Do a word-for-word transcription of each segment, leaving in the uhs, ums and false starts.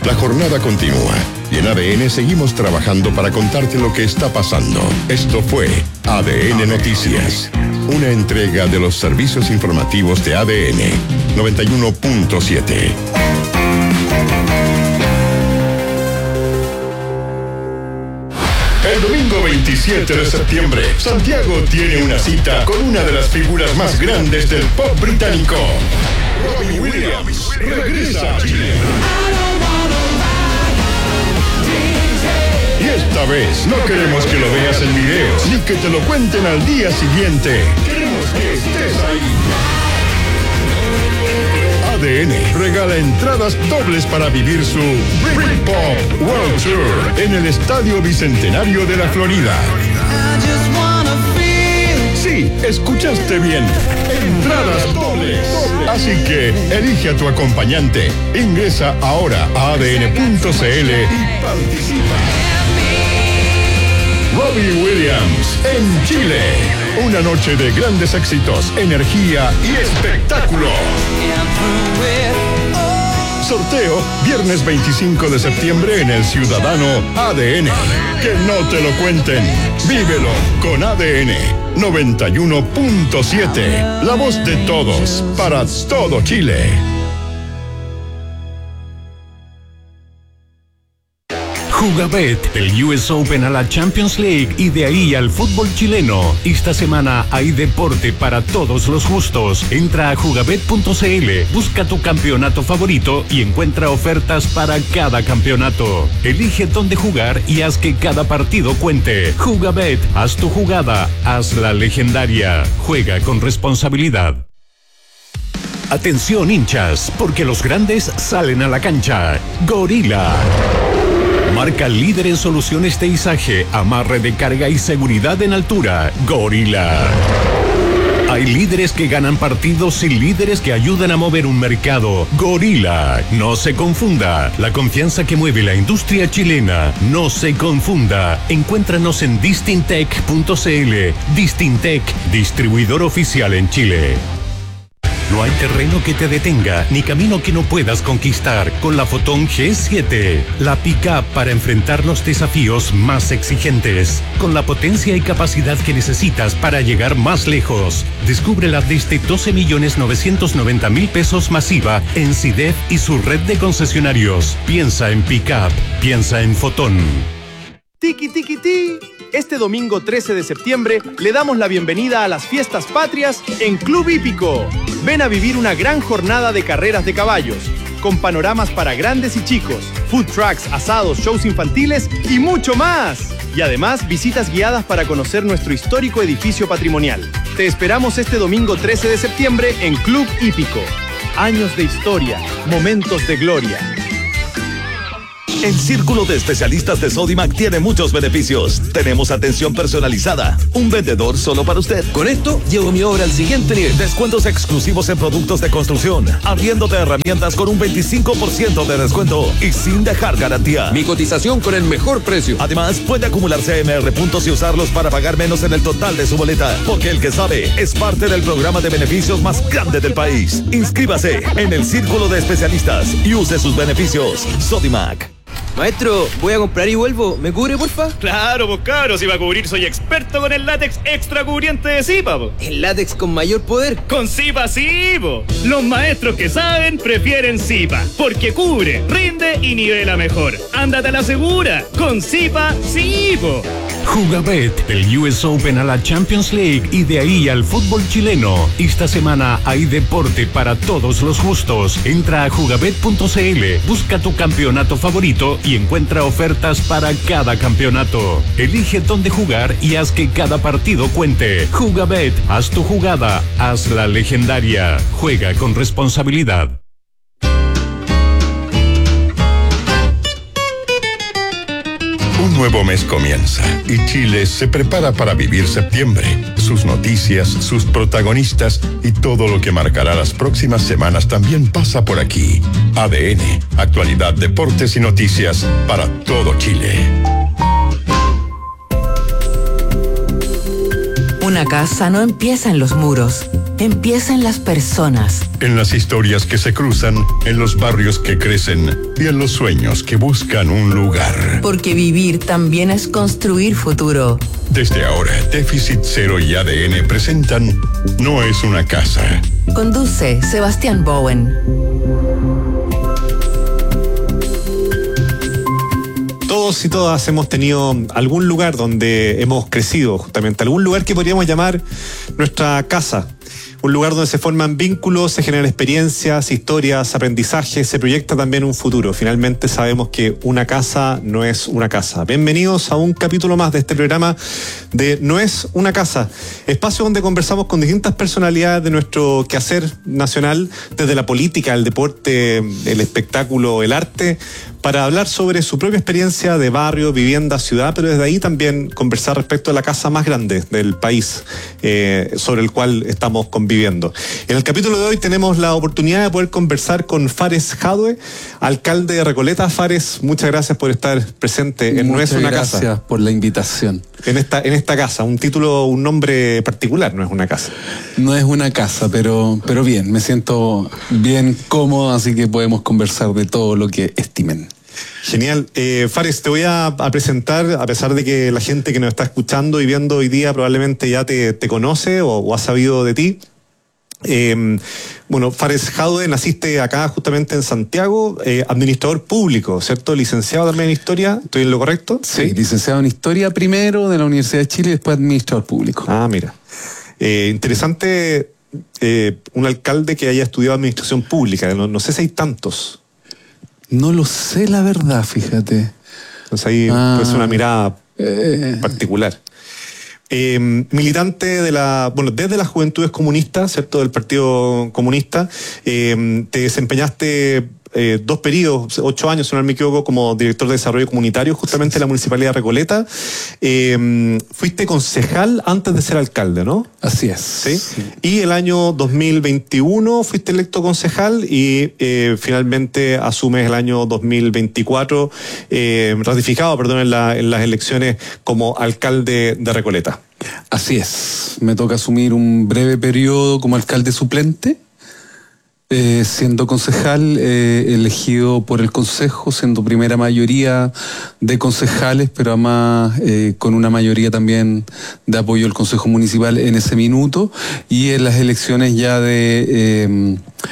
La jornada continúa y en A D N seguimos trabajando para contarte lo que está pasando. Esto fue A D N Noticias, una entrega de los servicios informativos de A D N noventa y uno punto siete. El domingo veintisiete de septiembre, Santiago tiene una cita con una de las figuras más grandes del pop británico. Robbie Williams regresa a Chile. Y esta vez no queremos que lo veas en videos, ni que te lo cuenten al día siguiente. Queremos que estés ahí. A D N regala entradas dobles para vivir su Britpop World Tour en el Estadio Bicentenario de la Florida. Sí, escuchaste bien. Entradas dobles. Así que elige a tu acompañante. Ingresa ahora a A D N punto C L y participa. Robbie Williams en Chile. Una noche de grandes éxitos, energía y espectáculo. Sorteo viernes veinticinco de septiembre en el Ciudadano A D N. Que no te lo cuenten. Vívelo con A D N noventa y uno punto siete. La voz de todos para todo Chile. Jugabet, del U S Open a la Champions League y de ahí al fútbol chileno. Esta semana hay deporte para todos los gustos. Entra a jugabet punto c l, busca tu campeonato favorito y encuentra ofertas para cada campeonato. Elige dónde jugar y haz que cada partido cuente. Jugabet, haz tu jugada, hazla legendaria. Juega con responsabilidad. Atención hinchas, porque los grandes salen a la cancha. Gorila, marca líder en soluciones de izaje, amarre de carga y seguridad en altura. Gorila. Hay líderes que ganan partidos y líderes que ayudan a mover un mercado. Gorila. No se confunda. La confianza que mueve la industria chilena. No se confunda. Encuéntranos en distintec punto c l. Distintec, distribuidor oficial en Chile. No hay terreno que te detenga, ni camino que no puedas conquistar con la Fotón G siete. La pick-up para enfrentar los desafíos más exigentes, con la potencia y capacidad que necesitas para llegar más lejos. Descúbrela desde doce millones novecientos noventa mil pesos masiva en SIDEF y su red de concesionarios. Piensa en pick-up, piensa en Fotón. Tiki tiki ti. Este domingo trece de septiembre le damos la bienvenida a las fiestas patrias en Club Hípico. Ven a vivir una gran jornada de carreras de caballos, con panoramas para grandes y chicos, food trucks, asados, shows infantiles y mucho más. Y además visitas guiadas para conocer nuestro histórico edificio patrimonial. Te esperamos este domingo trece de septiembre en Club Hípico. Años de historia, momentos de gloria. El Círculo de Especialistas de Sodimac tiene muchos beneficios. Tenemos atención personalizada, un vendedor solo para usted. Con esto, llevo mi obra al siguiente nivel. Descuentos exclusivos en productos de construcción, arriendo de herramientas con un veinticinco por ciento de descuento y sin dejar garantía. Mi cotización con el mejor precio. Además, puede acumular C M R puntos y usarlos para pagar menos en el total de su boleta. Porque el que sabe es parte del programa de beneficios más grande del país. Inscríbase en el Círculo de Especialistas y use sus beneficios. Sodimac. Maestro, voy a comprar y vuelvo. ¿Me cubre, porfa? Claro, pues cabro, si va a cubrir soy experto con el látex extra cubriente de Zipa, po. ¿El látex con mayor poder? Con Zipa sí, po. Los maestros que saben prefieren Zipa, porque cubre, rinde y nivela mejor. Ándate a la segura, con Zipa sí, po. Jugabet, del U S Open a la Champions League y de ahí al fútbol chileno. Esta semana hay deporte para todos los gustos. Entra a jugabet punto c l, busca tu campeonato favorito y encuentra ofertas para cada campeonato. Elige dónde jugar y haz que cada partido cuente. Jugabet, haz tu jugada, hazla legendaria. Juega con responsabilidad. Un nuevo mes comienza y Chile se prepara para vivir septiembre. Sus noticias, sus protagonistas y todo lo que marcará las próximas semanas también pasa por aquí. A D N, actualidad, deportes y noticias para todo Chile. Una casa no empieza en los muros, empieza en las personas. En las historias que se cruzan, en los barrios que crecen y en los sueños que buscan un lugar. Porque vivir también es construir futuro. Desde ahora, Déficit Cero y A D N presentan No es una casa. Conduce Sebastián Bowen. Todos y todas hemos tenido algún lugar donde hemos crecido, justamente, algún lugar que podríamos llamar nuestra casa. Un lugar donde se forman vínculos, se generan experiencias, historias, aprendizajes, se proyecta también un futuro. Finalmente sabemos que una casa no es una casa. Bienvenidos a un capítulo más de este programa de No es una casa, espacio donde conversamos con distintas personalidades de nuestro quehacer nacional, desde la política, el deporte, el espectáculo, el arte, para hablar sobre su propia experiencia de barrio, vivienda, ciudad, pero desde ahí también conversar respecto a la casa más grande del país, eh, sobre el cual estamos conviviendo. En el capítulo de hoy tenemos la oportunidad de poder conversar con Fares Jadwe, alcalde de Recoleta. Fares, muchas gracias por estar presente en No es una casa. Muchas gracias por la invitación. En esta, en esta casa, un título, un nombre particular, no es una casa. No es una casa, pero, pero bien, me siento bien cómodo, así que podemos conversar de todo lo que estimen. Genial. Eh, Fares, te voy a, a presentar, a pesar de que la gente que nos está escuchando y viendo hoy día probablemente ya te, te conoce o, o ha sabido de ti. Eh, bueno, Fares Jadwe, naciste acá justamente en Santiago, eh, administrador público, ¿cierto? Licenciado también en Historia, ¿estoy en lo correcto? Sí, sí, licenciado en Historia primero de la Universidad de Chile y después administrador público. Ah, mira. Eh, interesante, eh, un alcalde que haya estudiado administración pública, no, no sé si hay tantos. No lo sé, la verdad, fíjate. Entonces ahí ah, puede ser una mirada eh, particular. Eh, militante de la, bueno, desde las Juventudes Comunistas, ¿cierto? Del Partido Comunista, eh, te desempeñaste eh, dos periodos, ocho años, si no me equivoco, como director de desarrollo comunitario, justamente en la Municipalidad de Recoleta. Eh, fuiste concejal antes de ser alcalde, ¿no? Así es. ¿Sí? Sí. Y el año dos mil veintiuno fuiste electo concejal y eh, finalmente asumes el año dos mil veinticuatro, eh, ratificado, perdón, en, la, en las elecciones como alcalde de Recoleta. Así es. Me toca asumir un breve periodo como alcalde suplente. Eh, siendo concejal, eh, elegido por el Consejo, siendo primera mayoría de concejales, pero además eh, con una mayoría también de apoyo del Consejo Municipal en ese minuto, y en las elecciones ya de, eh,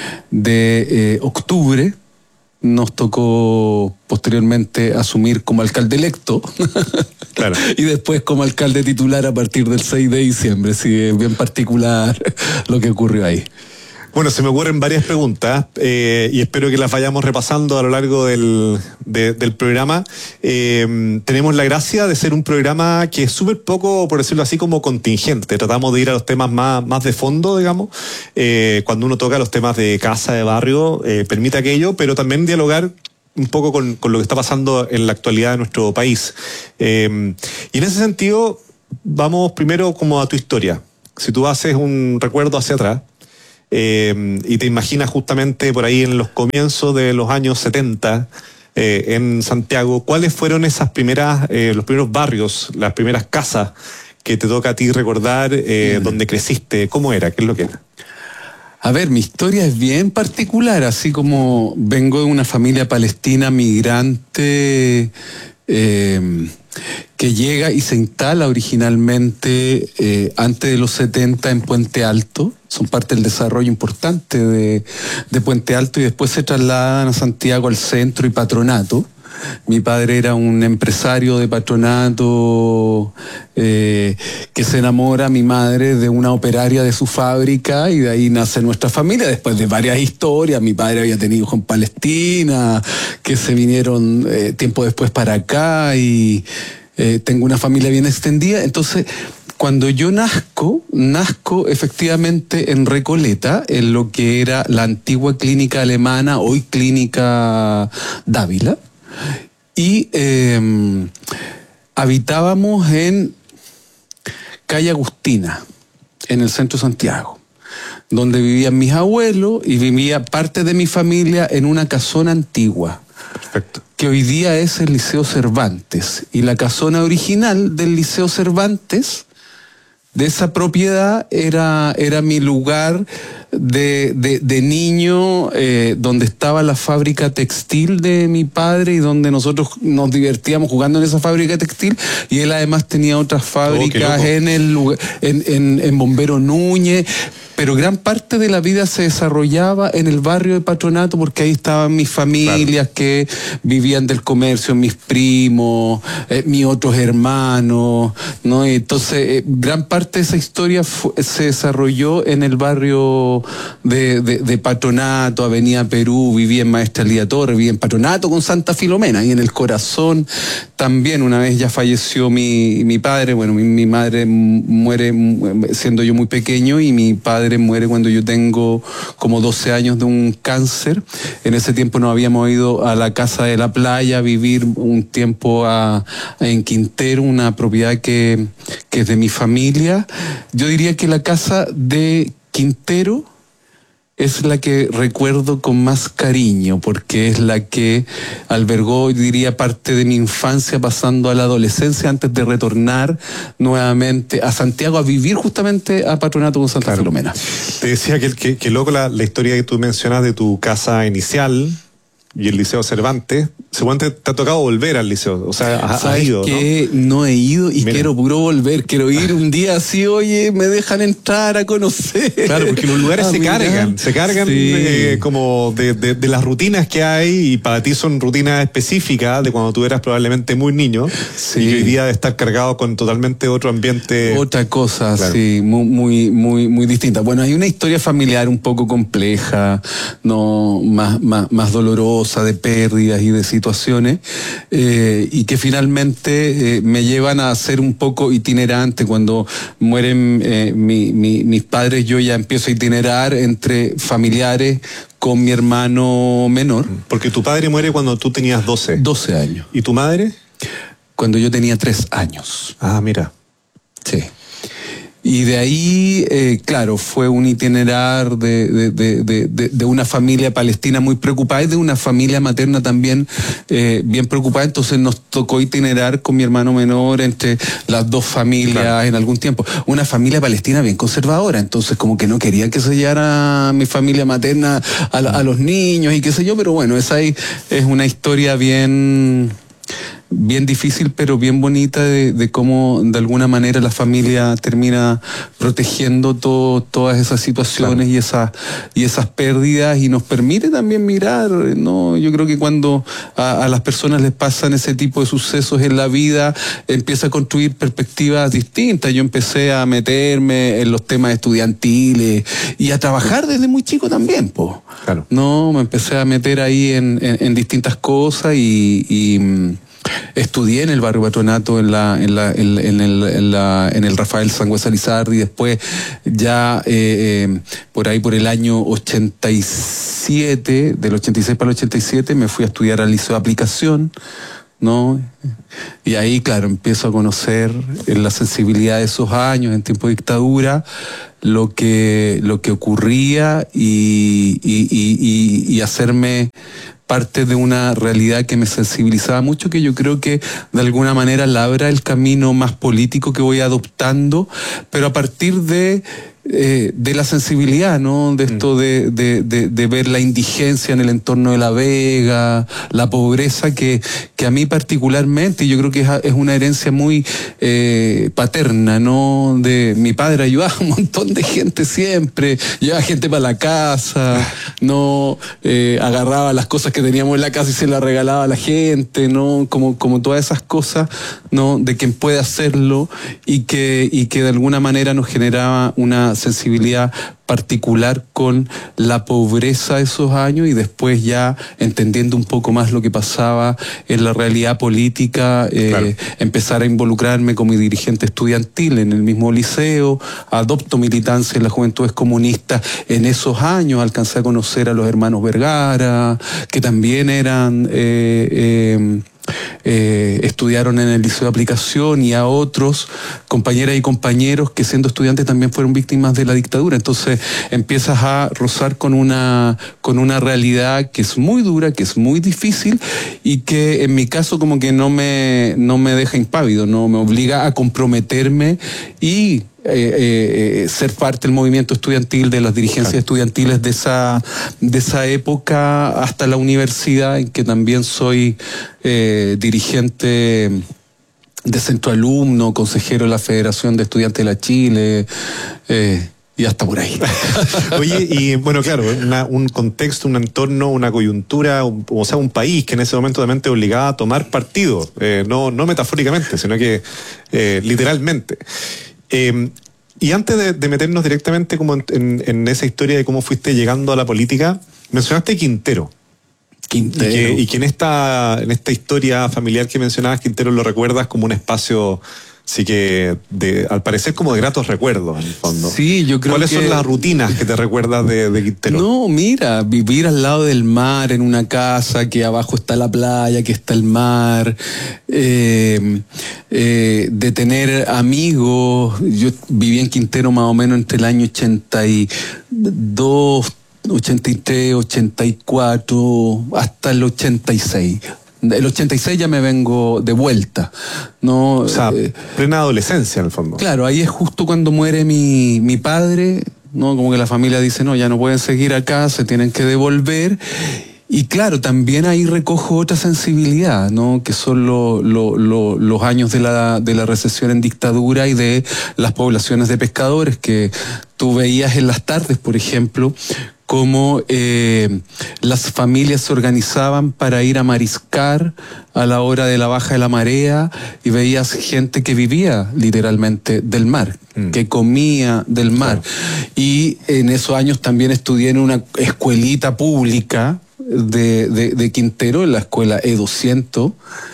de eh, octubre, nos tocó posteriormente asumir como alcalde electo. Claro. Y después como alcalde titular a partir del seis de diciembre, sí, es bien particular lo que ocurrió ahí. Bueno, se me ocurren varias preguntas eh, y espero que las vayamos repasando a lo largo del, de, del programa. Eh, tenemos la gracia de ser un programa que es súper poco, por decirlo así, como contingente. Tratamos de ir a los temas más, más de fondo, digamos. Eh, cuando uno toca los temas de casa, de barrio, eh, permite aquello, pero también dialogar un poco con, con lo que está pasando en la actualidad de nuestro país. Eh, y en ese sentido, vamos primero como a tu historia. Si tú haces un recuerdo hacia atrás, Eh, y te imaginas justamente por ahí en los comienzos de los años setenta eh, en Santiago, ¿cuáles fueron esas primeras, eh, los primeros barrios, las primeras casas que te toca a ti recordar, eh, mm. donde creciste? ¿Cómo era? ¿Qué es lo que era? A ver, mi historia es bien particular, así como vengo de una familia palestina migrante, eh, que llega y se instala originalmente eh, antes de los setenta en Puente Alto. Son parte del desarrollo importante de, de Puente Alto, y después se trasladan a Santiago al centro y Patronato. Mi padre era un empresario de Patronato eh, que se enamora, mi madre, de una operaria de su fábrica, y de ahí nace nuestra familia después de varias historias. Mi padre había tenido hijos en Palestina que se vinieron eh, tiempo después para acá, y eh, tengo una familia bien extendida. Entonces, cuando yo nazco, nazco efectivamente en Recoleta, en lo que era la antigua clínica alemana, hoy clínica Dávila, y eh, habitábamos en calle Agustina, en el centro de Santiago, donde vivían mis abuelos y vivía parte de mi familia en una casona antigua. Perfecto. Que hoy día es el Liceo Cervantes, y la casona original del Liceo Cervantes de esa propiedad era, era mi lugar de, de, de niño, eh, donde estaba la fábrica textil de mi padre y donde nosotros nos divertíamos jugando en esa fábrica textil, y él además tenía otras fábricas oh, en el lugar, en, en, en Bombero Núñez. Pero gran parte de la vida se desarrollaba en el barrio de Patronato, porque ahí estaban mis familias, claro, que vivían del comercio, mis primos, eh, mis otros hermanos, ¿no? Y entonces, eh, gran parte de esa historia fue, se desarrolló en el barrio de, de, de Patronato, Avenida Perú. Viví en Maestra Lía Torre, viví en Patronato con Santa Filomena, y en el corazón también. Una vez ya falleció mi, mi padre, bueno, mi, mi madre muere siendo yo muy pequeño, y mi padre muere cuando yo tengo como doce años de un cáncer. En ese tiempo nos habíamos ido a la Casa de la Playa a vivir un tiempo a, a, en Quintero, una propiedad que, que es de mi familia. Yo diría que la casa de Quintero es la que recuerdo con más cariño, porque es la que albergó, diría, parte de mi infancia pasando a la adolescencia, antes de retornar nuevamente a Santiago a vivir justamente a Patronato con Santa, claro, Filomena. Te decía que, que, que loco la, la historia que tú mencionas de tu casa inicial y el Liceo Cervantes. Seguramente te ha tocado volver al liceo, o sea, has ha ido, que ¿no? no he ido y Mira. quiero puro volver, quiero ir un día así, oye, me dejan entrar a conocer. Claro, porque los lugares ah, se mira. cargan, se cargan sí. eh, como de, de, de las rutinas que hay, y para ti son rutinas específicas de cuando tú eras probablemente muy niño, sí. y hoy día de estar cargado con totalmente otro ambiente. Otra cosa, claro. sí, muy, muy, muy, muy distinta. Bueno, hay una historia familiar un poco compleja, no, más, más, más dolorosa, de pérdidas y de situaciones, eh, y que finalmente eh, me llevan a ser un poco itinerante. Cuando mueren eh, mi, mi, mis padres, yo ya empiezo a itinerar entre familiares con mi hermano menor. Porque tu padre muere cuando tú tenías doce. doce años. ¿Y tu madre? Cuando yo tenía tres años. Ah, mira. Sí. Y de ahí, eh, claro, fue un itinerar de, de, de, de, de una familia palestina muy preocupada, y de una familia materna también eh, bien preocupada. Entonces nos tocó itinerar con mi hermano menor entre las dos familias, claro, en algún tiempo. Una familia palestina bien conservadora, entonces como que no querían que se llevara mi familia materna a, a los niños y qué sé yo, pero bueno, esa es una historia bien... bien difícil, pero bien bonita, de, de cómo de alguna manera la familia termina protegiendo todo, todas esas situaciones, claro, y esas y esas pérdidas, y nos permite también mirar, ¿no? Yo creo que cuando a, a las personas les pasan ese tipo de sucesos en la vida, empieza a construir perspectivas distintas. Yo empecé a meterme en los temas estudiantiles y a trabajar desde muy chico también, po. Claro. No, me empecé a meter ahí en, en, en distintas cosas, y, y estudié en el barrio Patronato, en la en la en, en el en la en el Rafael Sangüesa Lizardi, y después ya eh, eh, por ahí por el año ochenta y siete, del ochenta y seis para el ochenta y siete, me fui a estudiar al Liceo de Aplicación, ¿no? Y ahí, claro, empiezo a conocer la sensibilidad de esos años, en tiempo de dictadura, lo que lo que ocurría, y y y, y, y hacerme parte de una realidad que me sensibilizaba mucho, que yo creo que de alguna manera labra el camino más político que voy adoptando, pero a partir de Eh, de la sensibilidad, ¿no? De esto de, de, de, de ver la indigencia en el entorno de La Vega, la pobreza que, que a mí particularmente, y yo creo que es, es una herencia muy eh, paterna, ¿no? De mi padre ayudaba a un montón de gente siempre, llevaba gente para la casa, no eh, agarraba las cosas que teníamos en la casa y se las regalaba a la gente, ¿no? Como, como todas esas cosas, ¿no? De quien puede hacerlo, y que, y que de alguna manera nos generaba una sensibilidad particular con la pobreza de esos años, y después ya entendiendo un poco más lo que pasaba en la realidad política, eh, claro, empezar a involucrarme como dirigente estudiantil en el mismo liceo, adopto militancia en las Juventudes Comunistas en esos años, alcancé a conocer a los hermanos Vergara, que también eran... Eh, eh, Eh, estudiaron en el Liceo de Aplicación, y a otros compañeras y compañeros que siendo estudiantes también fueron víctimas de la dictadura. Entonces empiezas a rozar con una con una realidad que es muy dura, que es muy difícil, y que en mi caso como que no me no me deja impávido, no me obliga a comprometerme y eh, eh, ser parte del movimiento estudiantil, de las dirigencias claro. estudiantiles de esa, de esa época hasta la universidad, en que también soy eh, dirigente de centro alumno, consejero de la Federación de Estudiantes de la Chile, eh, y hasta por ahí. Oye, y bueno, claro, una, un contexto, un entorno, una coyuntura, un, o sea, un país que en ese momento también te obligaba a tomar partido, eh, no, no metafóricamente, sino que eh, literalmente. Eh, y antes de, de meternos directamente como en, en, en esa historia de cómo fuiste llegando a la política, mencionaste Quintero. Quintero. Y que, y que en esta, en esta historia familiar que mencionabas, Quintero, lo recuerdas como un espacio, sí que de, al parecer como de gratos recuerdos, en el fondo. Sí, yo creo ¿Cuáles que... son las rutinas que te recuerdas de, de Quintero? No, mira, vivir al lado del mar, en una casa que abajo está la playa, que está el mar, eh, eh, de tener amigos. Yo viví en Quintero más o menos entre el año ochenta y dos, ochenta y tres, ochenta y cuatro, hasta el ochenta y seis. El ochenta y seis ya me vengo de vuelta, ¿no? O sea, eh, plena adolescencia en el fondo. Claro, ahí es justo cuando muere mi, mi padre, ¿no? Como que la familia dice, no, ya no pueden seguir acá, se tienen que devolver. Y claro, también ahí recojo otra sensibilidad, ¿no? Que son lo, lo, lo, los años de la, de la recesión en dictadura y de las poblaciones de pescadores que tú veías en las tardes, por ejemplo, cómo eh, las familias se organizaban para ir a mariscar a la hora de la baja de la marea, y veías gente que vivía literalmente del mar, mm. que comía del mar. Claro. Y en esos años también estudié en una escuelita pública de, de, de Quintero, en la escuela E doscientos,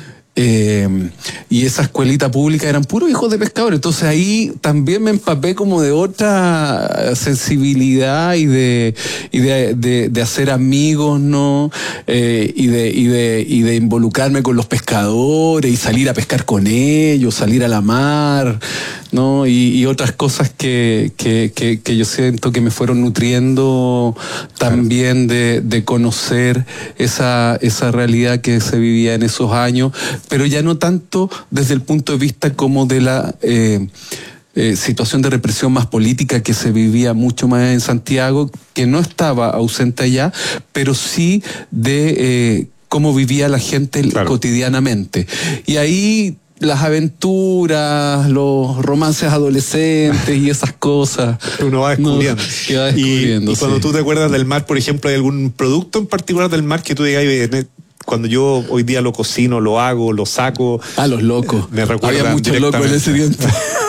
Eh, y esa escuelita pública eran puros hijos de pescadores. Entonces ahí también me empapé como de otra sensibilidad y de y de, de, de hacer amigos, ¿no? Eh, y de y de y de involucrarme con los pescadores y salir a pescar con ellos, salir a la mar, ¿no? Y, y otras cosas que, que, que, que yo siento que me fueron nutriendo también de, de conocer esa, esa realidad que se vivía en esos años, pero ya no tanto desde el punto de vista como de la eh, eh, situación de represión más política que se vivía mucho más en Santiago, que no estaba ausente allá, pero sí de eh, cómo vivía la gente claro. cotidianamente. Y ahí las aventuras, los romances adolescentes y esas cosas. Uno va descubriendo. No, que va descubriendo y, y cuando sí. tú te acuerdas del mar, por ejemplo, ¿hay algún producto en particular del mar que tú digas, cuando yo hoy día lo cocino, lo hago, lo saco? Ah, los locos. Me recuerda. Había muchos locos en ese tiempo.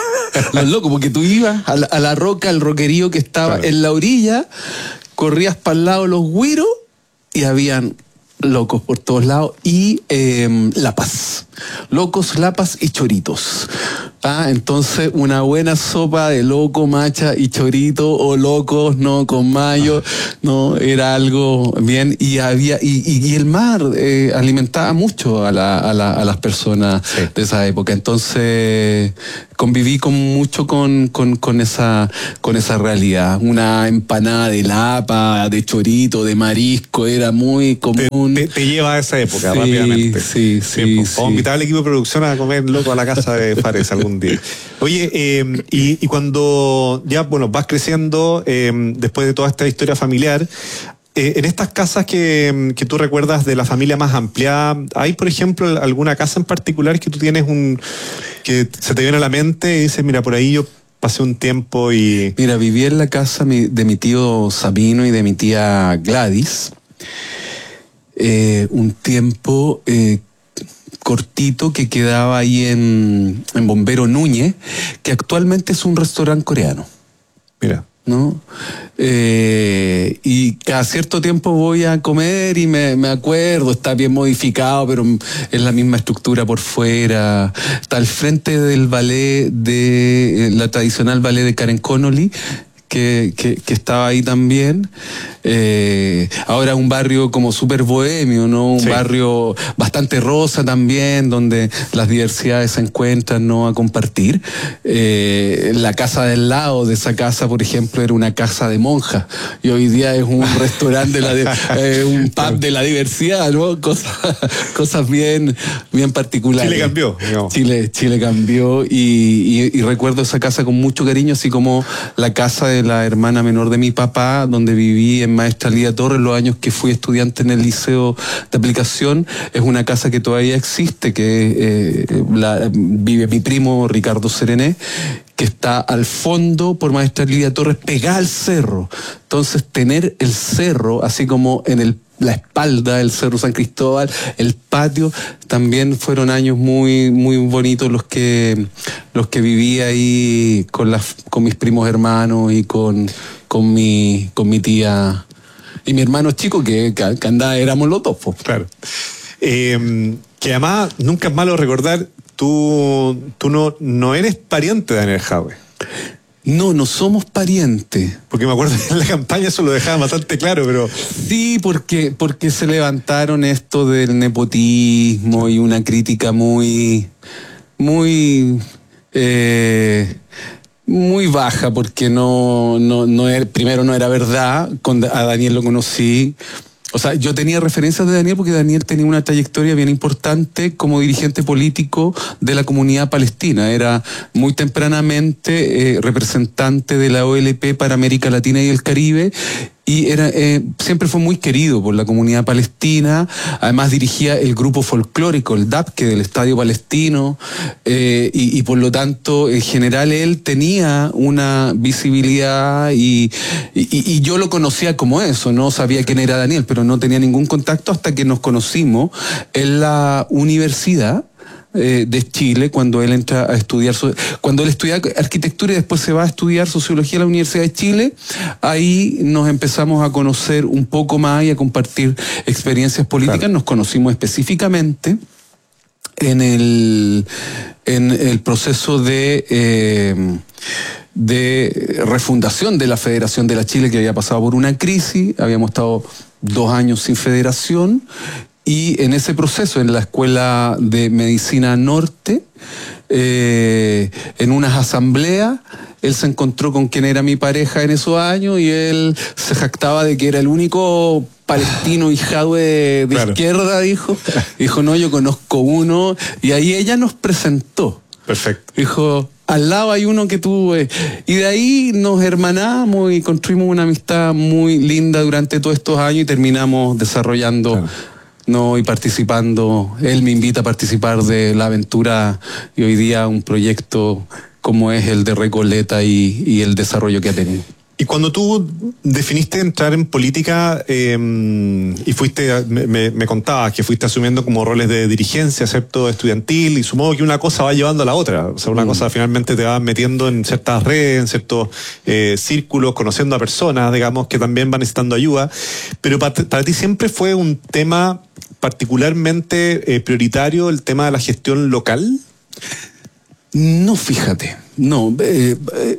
Los locos, porque tú ibas a la, a la roca, al roquerío que estaba claro. en la orilla, corrías para el lado los güiros y habían locos por todos lados, y eh, lapas, locos, lapas y choritos. Ah, entonces una buena sopa de loco, macha y chorito, o locos, no, con mayo, no, era algo bien. Y había y, y, y el mar eh, alimentaba mucho a, la, a, la, a las personas sí. de esa época. Entonces conviví con mucho con, con, con esa con esa realidad. Una empanada de lapa, de chorito, de marisco, era muy común. Te, te, te lleva a esa época sí, rápidamente. Sí, sí, Bien, sí. Vamos a invitar al equipo de producción a comer loco a la casa de Fares algún día. Oye, eh, y, y cuando ya, bueno, vas creciendo, eh, después de toda esta historia familiar, eh, en estas casas que, que tú recuerdas de la familia más ampliada, ¿hay, por ejemplo, alguna casa en particular que tú tienes un que se te viene a la mente y dices, mira, por ahí yo pasé un tiempo y... Mira, viví en la casa de mi tío Sabino y de mi tía Gladys, eh, un tiempo... Eh, cortito que quedaba ahí en, en Bombero Núñez, que actualmente es un restaurante coreano. Mira. ¿No? Eh, y cada cierto tiempo voy a comer y me, me acuerdo, está bien modificado, pero es la misma estructura por fuera. Está al frente del ballet de la tradicional ballet de Karen Connolly, que, que, que estaba ahí también. Eh, ahora un barrio como súper bohemio, ¿no? Un sí. barrio bastante rosa también, donde las diversidades se encuentran, ¿no? A compartir. Eh, la casa del lado de esa casa, por ejemplo, era una casa de monjas, y hoy día es un restaurante, de la de, eh, un pub de la diversidad, ¿no? Cosas, cosas bien, bien particulares. Chile cambió, digamos. Chile, Chile cambió, y, y, y recuerdo esa casa con mucho cariño, así como la casa de la hermana menor de mi papá, donde viví en Maestra Lía Torres los años que fui estudiante en el liceo de aplicación. Es una casa que todavía existe, que eh, la, vive mi primo Ricardo Serené, que está al fondo por Maestra Lía Torres, pegada al cerro. Entonces, tener el cerro, así como en el la espalda del Cerro San Cristóbal, el patio, también fueron años muy muy bonitos los que los que viví ahí con las con mis primos hermanos y con con mi con mi tía y mi hermano chico que, que, que andaba, éramos los dos. Pues. Claro. Eh, que además nunca es malo recordar, tú tú no no eres pariente de Daniel Jadwe. No, no somos parientes. Porque me acuerdo que en la campaña eso lo dejaban bastante claro, pero... Sí, porque, porque se levantaron esto del nepotismo y una crítica muy, muy, eh, muy baja, porque no, no, no era, primero no era verdad, con, a Daniel lo conocí. O sea, yo tenía referencias de Daniel porque Daniel tenía una trayectoria bien importante como dirigente político de la comunidad palestina. Era muy tempranamente eh, representante de la O L P para América Latina y el Caribe. Y era, eh, siempre fue muy querido por la comunidad palestina. Además dirigía el grupo folclórico, el D A P, que del Estadio Palestino, eh, y, y por lo tanto, en general, él tenía una visibilidad y, y, y yo lo conocía como eso, no sabía quién era Daniel, pero no tenía ningún contacto hasta que nos conocimos en la universidad de Chile, cuando él entra a estudiar, cuando él estudia arquitectura y después se va a estudiar sociología a la Universidad de Chile. Ahí nos empezamos a conocer un poco más y a compartir experiencias políticas. Claro. Nos conocimos específicamente en el, en el proceso de... Eh, de refundación de la Federación de la Chile, que había pasado por una crisis. Habíamos estado dos años sin federación. Y en ese proceso, en la Escuela de Medicina Norte, eh, en unas asambleas, él se encontró con quien era mi pareja en esos años y él se jactaba de que era el único palestino y Jadwe de, de claro. izquierda, dijo. Dijo, no, yo conozco uno. Y ahí ella nos presentó. Perfecto. Dijo, al lado hay uno que tuve. Y de ahí nos hermanamos y construimos una amistad muy linda durante todos estos años y terminamos desarrollando... Claro. No, y participando, él me invita a participar de la aventura y hoy día un proyecto como es el de Recoleta y, y el desarrollo que ha tenido. Y cuando tú definiste entrar en política eh, y fuiste, me, me contabas que fuiste asumiendo como roles de dirigencia, ¿cierto? Estudiantil, y supongo que una cosa va llevando a la otra. O sea, una mm. cosa finalmente te va metiendo en ciertas redes, en ciertos eh, círculos, conociendo a personas, digamos, que también van necesitando ayuda. Pero para, para ti siempre fue un tema particularmente eh, prioritario el tema de la gestión local. No, fíjate, no. Eh, eh,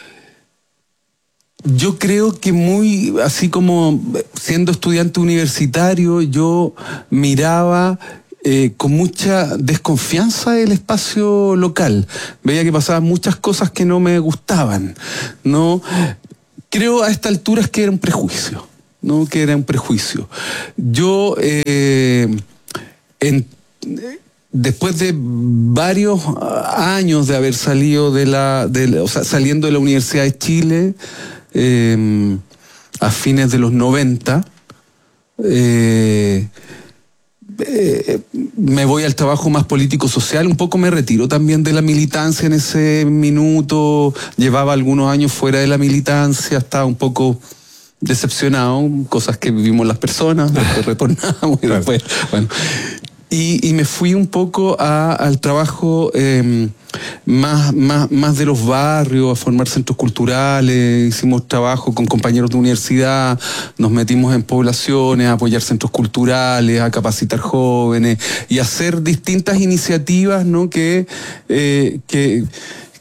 Yo creo que muy, así como siendo estudiante universitario, yo miraba eh, con mucha desconfianza el espacio local. Veía que pasaban muchas cosas que no me gustaban, ¿no? Creo a esta altura que era un prejuicio, ¿no? Que era un prejuicio. Yo, eh, en... Después de varios años de haber salido de la, de la, o sea, saliendo de la Universidad de Chile, eh, a fines de los noventa, eh, eh, me voy al trabajo más político-social, un poco me retiro también de la militancia en ese minuto, llevaba algunos años fuera de la militancia, estaba un poco decepcionado, cosas que vivimos las personas, después retornamos y después, bueno... Y, y me fui un poco a, al trabajo eh, más, más, más de los barrios, a formar centros culturales, hicimos trabajo con compañeros de universidad, nos metimos en poblaciones, a apoyar centros culturales, a capacitar jóvenes y a hacer distintas iniciativas, ¿no? que, eh, que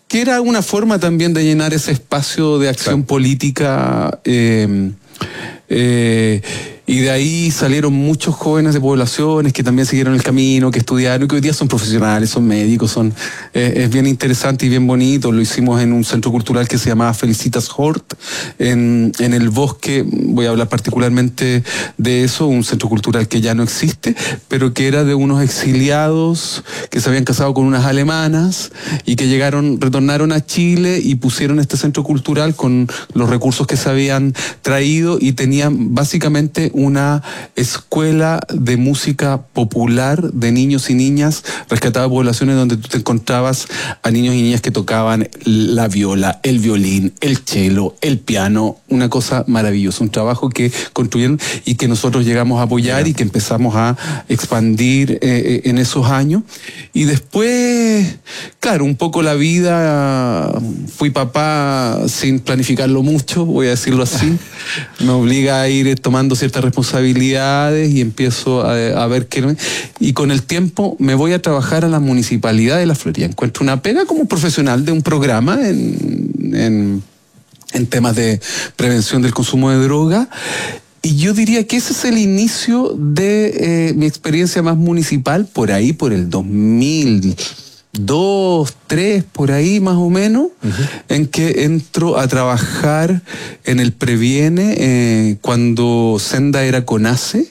que era una forma también de llenar ese espacio de acción claro. política. Eh, eh, y de ahí salieron muchos jóvenes de poblaciones que también siguieron el camino, que estudiaron, que hoy día son profesionales, son médicos, son eh, es bien interesante y bien bonito. Lo hicimos en un centro cultural que se llamaba Felicitas Hort, en, en el bosque. Voy a hablar particularmente de eso, un centro cultural que ya no existe, pero que era de unos exiliados que se habían casado con unas alemanas y que llegaron, retornaron a Chile y pusieron este centro cultural con los recursos que se habían traído, y tenían básicamente una escuela de música popular de niños y niñas, rescataba poblaciones donde tú te encontrabas a niños y niñas que tocaban la viola, el violín, el cello, el piano, una cosa maravillosa, un trabajo que construyeron y que nosotros llegamos a apoyar y que empezamos a expandir eh, en esos años. Y después, claro, un poco la vida, fui papá sin planificarlo mucho, voy a decirlo así, me obliga a ir tomando ciertas responsabilidades y empiezo a, a ver qué... Y con el tiempo me voy a trabajar a la Municipalidad de La Florida. Encuentro una pega como profesional de un programa en, en, en temas de prevención del consumo de droga. Y yo diría que ese es el inicio de eh, mi experiencia más municipal, por ahí, por el dos mil dos, tres, por ahí más o menos, uh-huh. en que entro a trabajar en el Previene eh, cuando Senda era CONACE,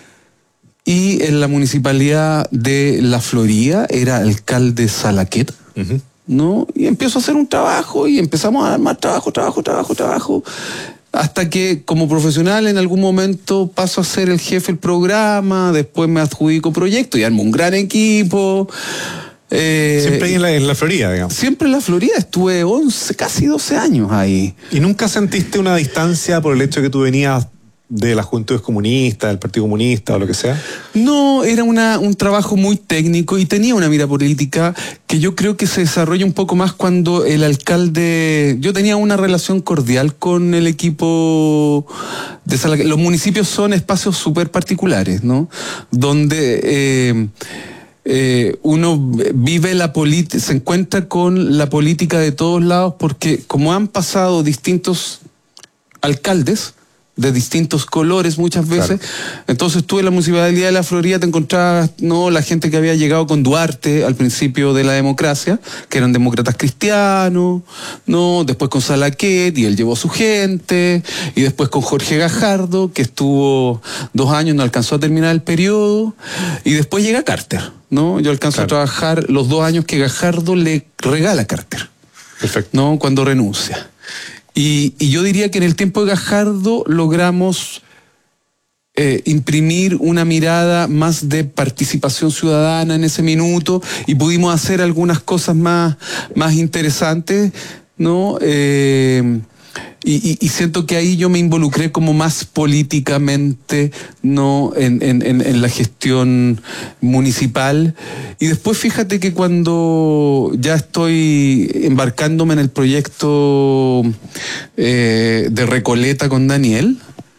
y en la Municipalidad de La Florida era alcalde Salaquet, uh-huh. ¿no? Y empiezo a hacer un trabajo y empezamos a armar trabajo, trabajo, trabajo, trabajo, hasta que como profesional en algún momento paso a ser el jefe del programa, después me adjudico proyectos y armo un gran equipo. Eh, siempre ahí en la, en la Florida, digamos. Siempre en la Florida, estuve once, casi doce años ahí. ¿Y nunca sentiste una distancia por el hecho de que tú venías de las Juventudes Comunistas, del Partido Comunista o lo que sea? No, era una, un trabajo muy técnico y tenía una mira política que yo creo que se desarrolla un poco más cuando el alcalde... Yo tenía una relación cordial con el equipo de Salaquet. Los municipios son espacios súper particulares, ¿no? Donde... Eh, Eh, uno vive la política, se encuentra con la política de todos lados, porque como han pasado distintos alcaldes de distintos colores muchas veces, claro. Entonces tú en la Municipalidad de La Florida te encontrabas, no, la gente que había llegado con Duarte al principio de la democracia, que eran demócratas cristianos, no, después con Salaquet y él llevó su gente, y después con Jorge Gajardo, que estuvo dos años, no alcanzó a terminar el periodo, y después llega Carter, ¿no? Yo alcanzo claro. a trabajar los dos años que Gajardo le regala a Carter. Perfecto. ¿No? Cuando renuncia. Y, y yo diría que en el tiempo de Gajardo logramos eh, imprimir una mirada más de participación ciudadana en ese minuto y pudimos hacer algunas cosas más, más interesantes, ¿no? Eh, y, y, y siento que ahí yo me involucré como más políticamente, ¿no? En, en, en, en la gestión municipal. Y después fíjate que cuando ya estoy embarcándome en el proyecto eh, de Recoleta con Daniel,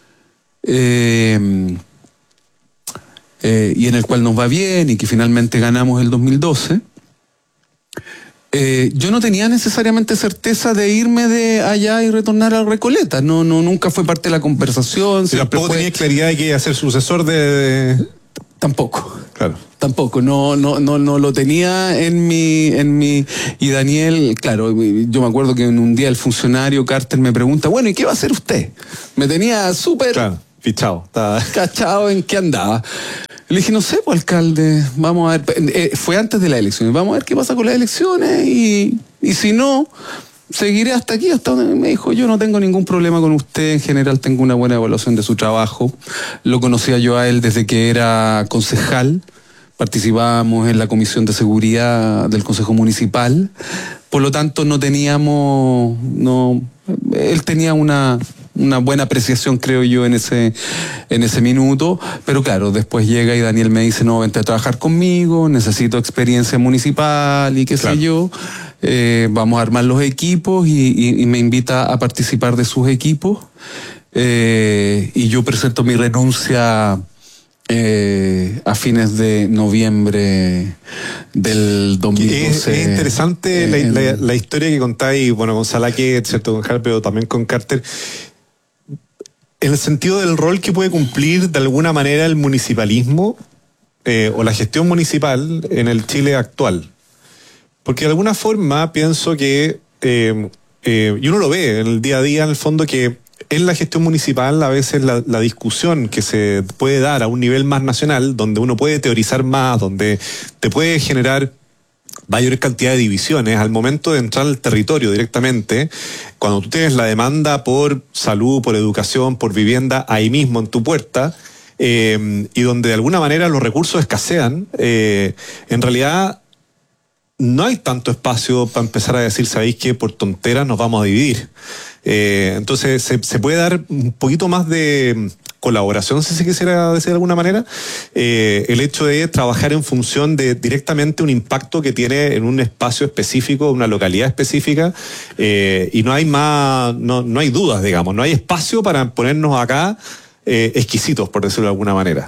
eh, eh, y en el cual nos va bien y que finalmente ganamos el dos mil doce, Eh, yo no tenía necesariamente certeza de irme de allá y retornar a Recoleta. No, no, nunca fue parte de la conversación. ¿Y tampoco fue... tenía claridad de que iba a ser sucesor de...? Tampoco. Claro. Tampoco, no, no, no, no lo tenía en mi, en mi, y Daniel, claro, yo me acuerdo que en un día el funcionario Carter me pregunta, bueno, ¿y qué va a hacer usted? Me tenía súper... Claro, fichado. Estaba... Cachado en qué andaba. Le dije, no sé, pues alcalde, vamos a ver, eh, fue antes de las elecciones, vamos a ver qué pasa con las elecciones y, y si no, seguiré hasta aquí, hasta donde me dijo, yo no tengo ningún problema con usted, en general tengo una buena evaluación de su trabajo, lo conocía yo a él desde que era concejal, participábamos en la Comisión de Seguridad del Consejo Municipal, por lo tanto no teníamos, no, él tenía una... una buena apreciación, creo yo, en ese, en ese minuto, pero claro, después llega y Daniel me dice, no, vente a trabajar conmigo, necesito experiencia municipal y qué claro. sé yo, eh, vamos a armar los equipos y, y, y me invita a participar de sus equipos, eh, y yo presento mi renuncia eh, a fines de noviembre del dos mil doce. Es, es interesante eh, la, la, la historia que contáis, bueno, con Salaque, cierto, con Harper, pero también con Carter, en el sentido del rol que puede cumplir de alguna manera el municipalismo eh, o la gestión municipal en el Chile actual. Porque de alguna forma pienso que, eh, eh, y uno lo ve en el día a día, en el fondo, que en la gestión municipal a veces la, la discusión que se puede dar a un nivel más nacional, donde uno puede teorizar más, donde te puede generar mayor cantidad de divisiones, al momento de entrar al territorio directamente, cuando tú tienes la demanda por salud, por educación, por vivienda ahí mismo en tu puerta, eh, y donde de alguna manera los recursos escasean, eh, en realidad no hay tanto espacio para empezar a decir, ¿sabéis qué? Por tonteras nos vamos a dividir. Eh, entonces se, se puede dar un poquito más de colaboración, si se quisiera decir de alguna manera, eh, el hecho de trabajar en función de directamente un impacto que tiene en un espacio específico, una localidad específica, eh, y no hay más, no, no hay dudas, digamos, no hay espacio para ponernos acá eh, exquisitos, por decirlo de alguna manera.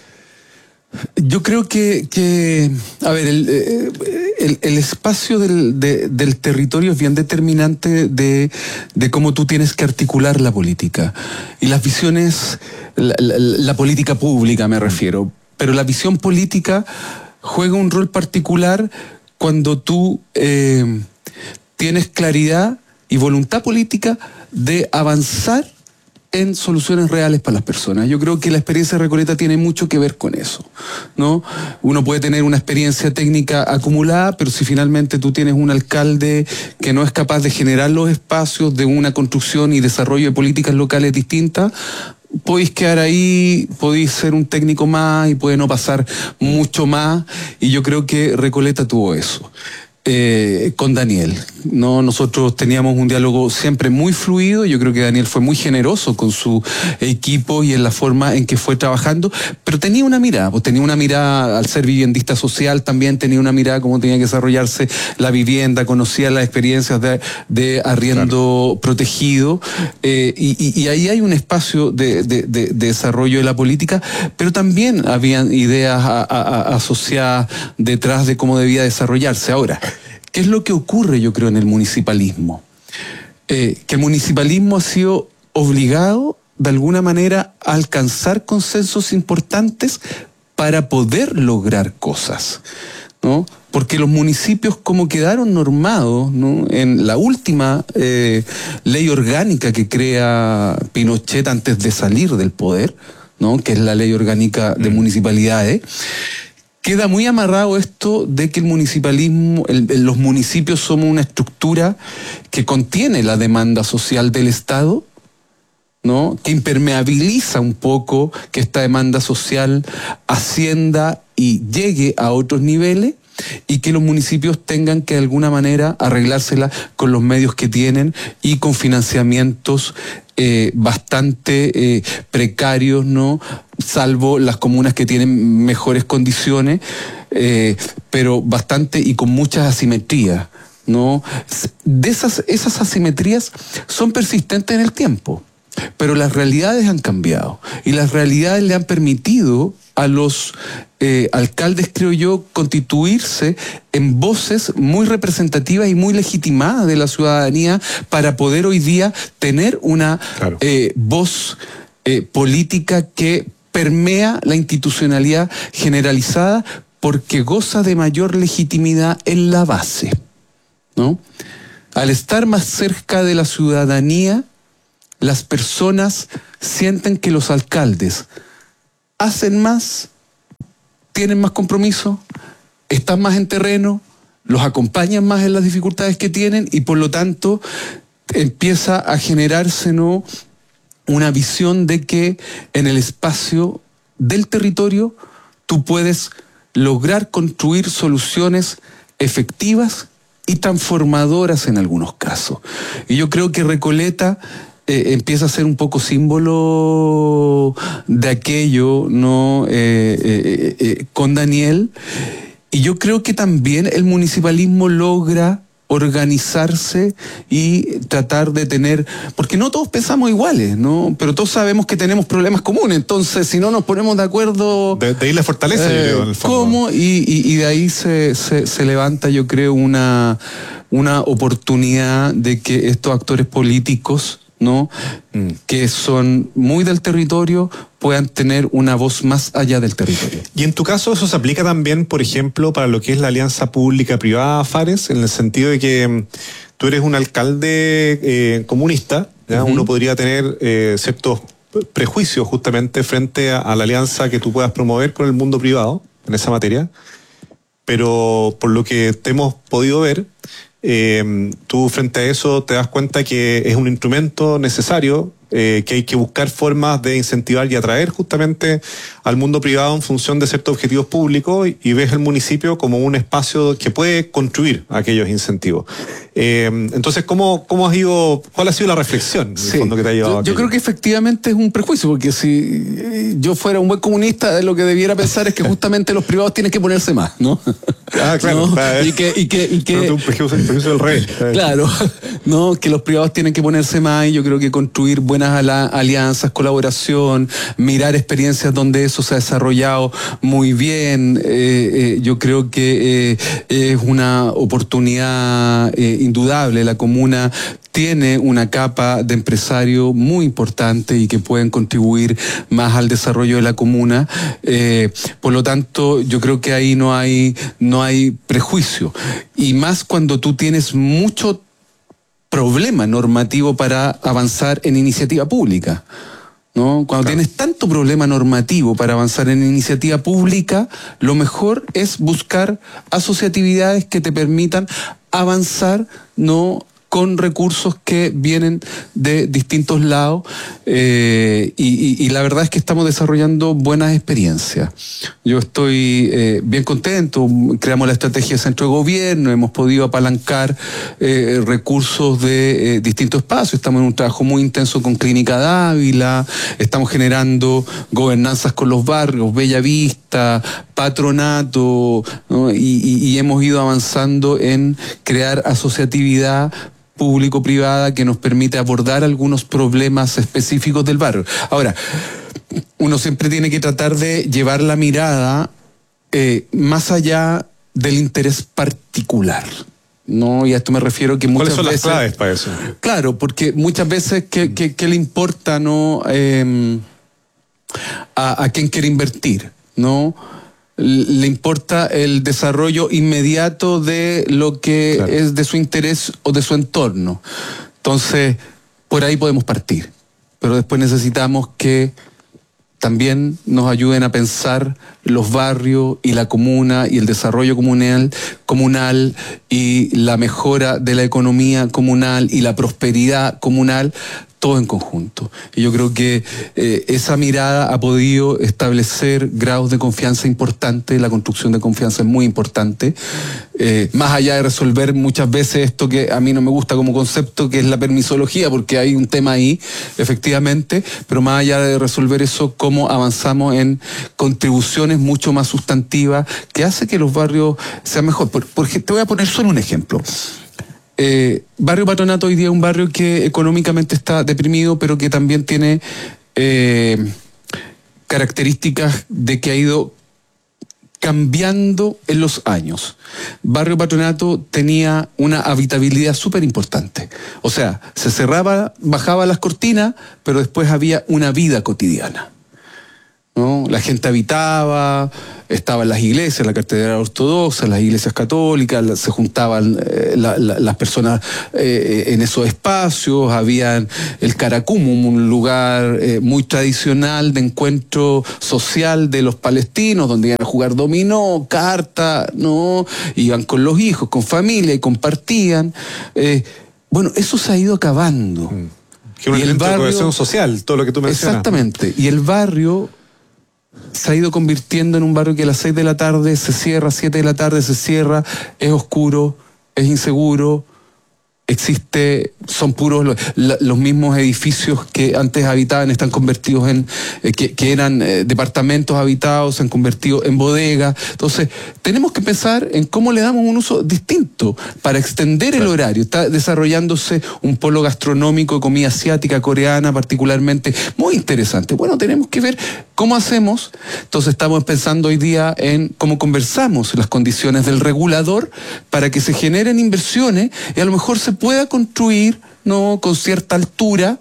Yo creo que, que a ver, el, el, el espacio del, de, del territorio es bien determinante de, de cómo tú tienes que articular la política. Y las visiones, la, la, la política pública me refiero, pero la visión política juega un rol particular cuando tú eh, tienes claridad y voluntad política de avanzar en soluciones reales para las personas. Yo creo que la experiencia de Recoleta tiene mucho que ver con eso, ¿no? Uno puede tener una experiencia técnica acumulada, pero si finalmente tú tienes un alcalde que no es capaz de generar los espacios de una construcción y desarrollo de políticas locales distintas, podéis quedar ahí, podéis ser un técnico más y puede no pasar mucho más, y yo creo que Recoleta tuvo eso. Eh, con Daniel, ¿no? Nosotros teníamos un diálogo siempre muy fluido. Yo creo que Daniel fue muy generoso con su equipo y en la forma en que fue trabajando, pero tenía una mirada, pues tenía una mirada, al ser viviendista social también tenía una mirada cómo tenía que desarrollarse la vivienda, conocía las experiencias de, de arriendo claro. protegido, eh, y, y, y ahí hay un espacio de, de, de, de desarrollo de la política, pero también habían ideas a, a, a asociadas detrás de cómo debía desarrollarse. Ahora, ¿qué es lo que ocurre, yo creo, en el municipalismo? Eh, que el municipalismo ha sido obligado, de alguna manera, a alcanzar consensos importantes para poder lograr cosas, ¿no? Porque los municipios, como quedaron normados, ¿no?, en la última eh, ley orgánica que crea Pinochet antes de salir del poder, ¿no?, que es la ley orgánica de municipalidades, queda muy amarrado esto de que el municipalismo, el, los municipios somos una estructura que contiene la demanda social del Estado, ¿no?, que impermeabiliza un poco que esta demanda social ascienda y llegue a otros niveles, y que los municipios tengan que de alguna manera arreglársela con los medios que tienen y con financiamientos eh, bastante eh, precarios, ¿no?, salvo las comunas que tienen mejores condiciones, eh, pero bastante y con muchas asimetrías, ¿no? De esas, esas asimetrías son persistentes en el tiempo, pero las realidades han cambiado y las realidades le han permitido a los eh, alcaldes, creo yo, constituirse en voces muy representativas y muy legitimadas de la ciudadanía para poder hoy día tener una claro. eh, voz eh, política que permea la institucionalidad generalizada porque goza de mayor legitimidad en la base, ¿no? Al estar más cerca de la ciudadanía, las personas sienten que los alcaldes hacen más, tienen más compromiso, están más en terreno, los acompañan más en las dificultades que tienen y por lo tanto empieza a generarse, ¿no?, una visión de que en el espacio del territorio tú puedes lograr construir soluciones efectivas y transformadoras en algunos casos. Y yo creo que Recoleta Eh, empieza a ser un poco símbolo de aquello, ¿no?, eh, eh, eh, con Daniel, y yo creo que también el municipalismo logra organizarse y tratar de tener, porque no todos pensamos iguales, ¿no? Pero todos sabemos que tenemos problemas comunes, entonces si no nos ponemos de acuerdo... De, de ahí la fortaleza, eh, yo creo, en el fondo. ¿Cómo? Y, y, y de ahí se, se, se levanta, yo creo, una, una oportunidad de que estos actores políticos, ¿no? Mm. que son muy del territorio, puedan tener una voz más allá del territorio. Y en tu caso eso se aplica también, por ejemplo, para lo que es la alianza pública-privada, Fares, en el sentido de que mm, tú eres un alcalde eh, comunista, ¿ya? Uh-huh. Uno podría tener eh, ciertos prejuicios justamente frente a, a la alianza que tú puedas promover con el mundo privado en esa materia, pero por lo que te hemos podido ver, Eh, tú frente a eso te das cuenta que es un instrumento necesario, eh, que hay que buscar formas de incentivar y atraer justamente al mundo privado en función de ciertos objetivos públicos, y, y ves el municipio como un espacio que puede construir aquellos incentivos. Eh, entonces, ¿cómo, cómo has ido, cuál ha sido la reflexión en sí. el fondo que te ha llevado yo, a yo creo que efectivamente es un prejuicio, porque si yo fuera un buen comunista, lo que debiera pensar es que justamente los privados tienen que ponerse más, ¿no? Ah, claro. ¿No? Para, y que, y que, y que un prejuicio, un prejuicio del rey. Claro, no, que los privados tienen que ponerse más, y yo creo que construir buenas alianzas, colaboración, mirar experiencias donde eso se ha desarrollado muy bien, eh, eh, yo creo que eh, es una oportunidad eh, indudable. La comuna tiene una capa de empresario muy importante y que pueden contribuir más al desarrollo de la comuna. Eh, por lo tanto, yo creo que ahí no hay, no hay prejuicio. Y más cuando tú tienes mucho problema normativo para avanzar en iniciativa pública, ¿no? Cuando claro. tienes tanto problema normativo para avanzar en iniciativa pública, lo mejor es buscar asociatividades que te permitan avanzar, ¿no?, con recursos que vienen de distintos lados, eh, y, y, y la verdad es que estamos desarrollando buenas experiencias. Yo estoy eh, bien contento, creamos la estrategia de centro de gobierno, hemos podido apalancar eh, recursos de eh, distintos espacios, estamos en un trabajo muy intenso con Clínica Dávila, estamos generando gobernanzas con los barrios, Bella Vista, Patronato, ¿no? y, y, y hemos ido avanzando en crear asociatividad público-privada que nos permite abordar algunos problemas específicos del barrio. Ahora, uno siempre tiene que tratar de llevar la mirada eh, más allá del interés particular, ¿no? Y a esto me refiero que muchas veces... ¿Cuáles son las claves para eso? Claro, porque muchas veces, ¿qué, qué, qué le importa, no, eh, a, a quién quiere invertir, ¿no? Le importa el desarrollo inmediato de lo que claro. es de su interés o de su entorno. Entonces, por ahí podemos partir. Pero después necesitamos que también nos ayuden a pensar los barrios y la comuna y el desarrollo comunal, comunal y la mejora de la economía comunal y la prosperidad comunal, todo en conjunto. Y yo creo que eh, esa mirada ha podido establecer grados de confianza importantes, la construcción de confianza es muy importante, eh, más allá de resolver muchas veces esto que a mí no me gusta como concepto, que es la permisología, porque hay un tema ahí, efectivamente, pero más allá de resolver eso, cómo avanzamos en contribuciones mucho más sustantivas, que hace que los barrios sean mejor. Por, porque te voy a poner solo un ejemplo. Eh, barrio Patronato hoy día es un barrio que económicamente está deprimido, pero que también tiene eh, características de que ha ido cambiando en los años. Barrio Patronato tenía una habitabilidad súper importante. O sea, se cerraba, bajaba las cortinas, pero después había una vida cotidiana, ¿no? La gente habitaba, estaban las iglesias, la catedral ortodoxa, las iglesias católicas, se juntaban eh, la, la, las personas eh, en esos espacios, había el Caracumum, un lugar eh, muy tradicional de encuentro social de los palestinos, donde iban a jugar dominó, carta, ¿no? Iban con los hijos, con familia y compartían. Eh, bueno, eso se ha ido acabando. Mm. Que un elemento de cohesión social, todo lo que tú mencionas. Exactamente. Y el barrio se ha ido convirtiendo en un barrio que a las seis de la tarde se cierra, siete de la tarde se cierra, es oscuro, es inseguro, existe, son puros lo, la, los mismos edificios que antes habitaban, están convertidos en, eh, que, que eran eh, departamentos habitados, se han convertido en bodegas. Entonces, tenemos que pensar en cómo le damos un uso distinto para extender el horario. Está desarrollándose un polo gastronómico de comida asiática, coreana particularmente, muy interesante. Bueno, tenemos que ver cómo hacemos. Entonces, estamos pensando hoy día en cómo conversamos las condiciones del regulador para que se generen inversiones y a lo mejor se pueda construir, ¿no?, con cierta altura,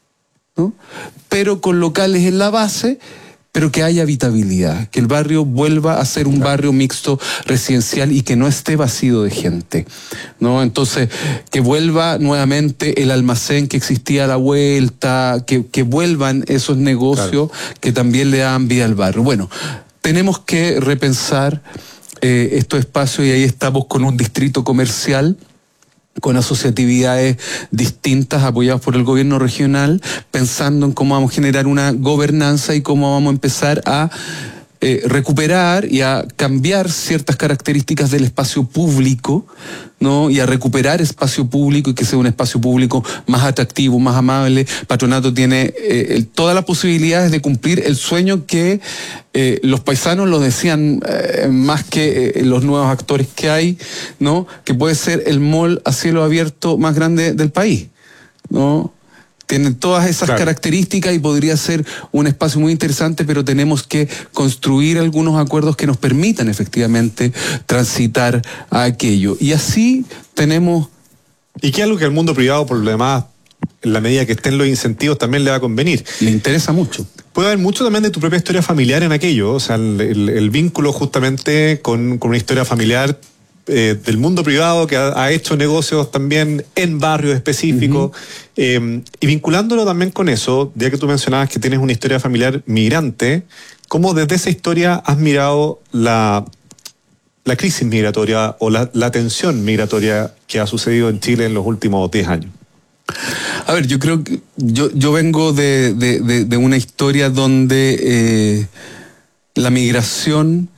¿no?, pero con locales en la base, pero que haya habitabilidad, que el barrio vuelva a ser un barrio mixto residencial y que no esté vacío de gente, ¿no? Entonces, que vuelva nuevamente el almacén que existía a la vuelta, que, que vuelvan esos negocios, claro, que también le dan vida al barrio. Bueno, tenemos que repensar eh, estos espacios y ahí estamos con un distrito comercial con asociatividades distintas apoyadas por el gobierno regional, pensando en cómo vamos a generar una gobernanza y cómo vamos a empezar a eh, recuperar y a cambiar ciertas características del espacio público, ¿no?, y a recuperar espacio público y que sea un espacio público más atractivo, más amable. Patronato tiene eh, todas las posibilidades de cumplir el sueño que eh, los paisanos lo decían eh, más que eh, los nuevos actores que hay, ¿no?, que puede ser el mall a cielo abierto más grande del país, ¿no? Tienen todas esas, claro, características y podría ser un espacio muy interesante, pero tenemos que construir algunos acuerdos que nos permitan efectivamente transitar a aquello. Y así tenemos... Y que algo que al mundo privado, por lo demás, en la medida que estén los incentivos, también le va a convenir. Le interesa mucho. Puede haber mucho también de tu propia historia familiar en aquello, o sea, el, el, el vínculo justamente con, con una historia familiar Eh, del mundo privado que ha, ha hecho negocios también en barrios específicos, uh-huh, eh, y vinculándolo también con eso, ya que tú mencionabas que tienes una historia familiar migrante, ¿cómo desde esa historia has mirado la, la crisis migratoria o la, la tensión migratoria que ha sucedido en Chile en los últimos diez años? A ver, yo creo que yo, yo vengo de, de, de, de una historia donde eh, la migración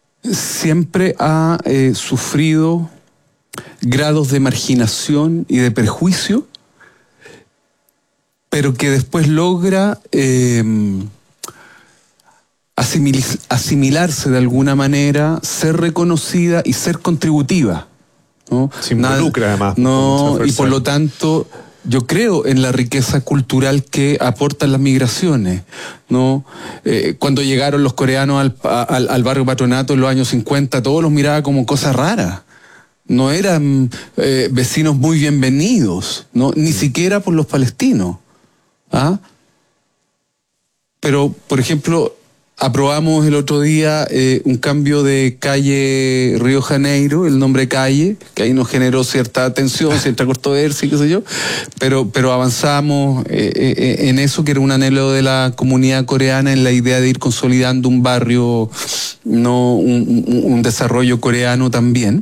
siempre ha eh, sufrido grados de marginación y de perjuicio, pero que después logra eh, asimil asimilarse de alguna manera, ser reconocida y ser contributiva, ¿no? Se involucra además. No, y por lo tanto... Yo creo en la riqueza cultural que aportan las migraciones, ¿no? Eh, cuando llegaron los coreanos al, al, al barrio Patronato en los años cincuenta, todos los miraba como cosas raras. No eran eh, vecinos muy bienvenidos, ¿no? Ni siquiera por los palestinos. ¿Ah? Pero, por ejemplo, aprobamos el otro día eh, un cambio de calle Río Janeiro, el nombre calle, que ahí nos generó cierta tensión, cierta controversia, qué sé yo, pero, pero avanzamos eh, eh, en eso, que era un anhelo de la comunidad coreana, en la idea de ir consolidando un barrio, no un, un, un desarrollo coreano también,